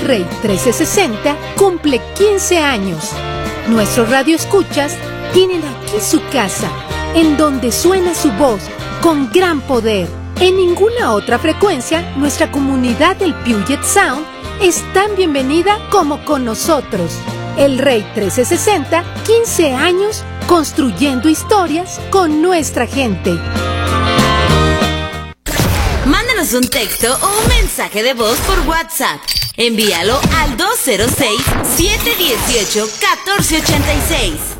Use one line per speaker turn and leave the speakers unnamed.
Rey 1360 cumple 15 años. Nuestros radioescuchas tienen aquí su casa, en donde suena su voz con gran poder. En ninguna otra frecuencia, nuestra comunidad del Puget Sound es tan bienvenida como con nosotros. El Rey 1360, 15 años construyendo historias con nuestra gente.
Mándanos un texto o un mensaje de voz por WhatsApp. Envíalo al 206-718-1486.